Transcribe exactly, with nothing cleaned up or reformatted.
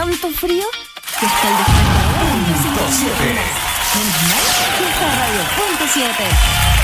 tanto frío que hasta el despertador. Punto siete. Menos mal que está Radio Punto siete.